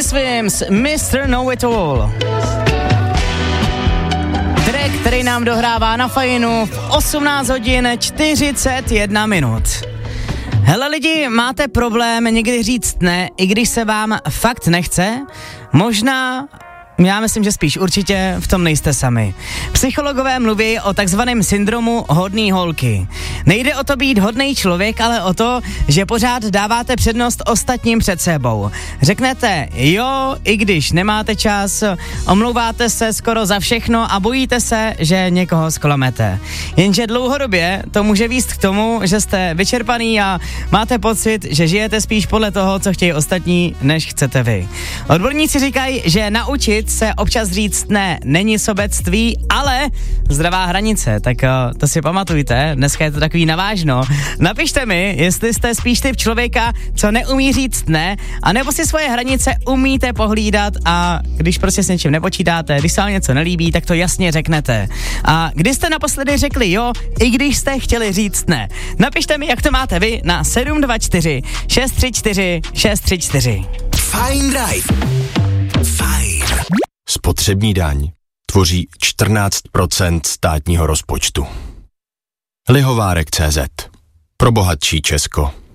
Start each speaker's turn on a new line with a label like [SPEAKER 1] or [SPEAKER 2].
[SPEAKER 1] Swims, Mr. Know It All. Track, který nám dohrává na Fajinu v 18 hodin 41 minut. Hele lidi, máte problém někdy říct ne, i když se vám fakt nechce? Možná, já myslím, že spíš určitě v tom nejste sami. Psychologové mluví o takzvaném syndromu hodný holky. Nejde o to být hodný člověk, ale o to, že pořád dáváte přednost ostatním před sebou. Řeknete jo, i když nemáte čas, omlouváte se skoro za všechno a bojíte se, že někoho zklamete. Jenže dlouhodobě to může vést k tomu, že jste vyčerpaný a máte pocit, že žijete spíš podle toho, co chtějí ostatní, než chcete vy. Odborníci říkají, že naučit se občas říct ne není sobectví, ale zdravá hranice, tak to si pamatujte, dneska je to takový navážno. Napište mi, jestli jste spíš typ člověka, co neumí říct ne, anebo si svoje hranice umíte pohlídat a když prostě s něčím nepočítáte, když se vám něco nelíbí, tak to jasně řeknete. A kdy jste naposledy řekli jo, i když jste chtěli říct ne? Napište mi, jak to máte vy na 724 634 634.
[SPEAKER 2] Fajn Drive. Fajn. Spotřební daň tvoří 14% státního rozpočtu. Lihovárek.cz. Pro bohatší Česko.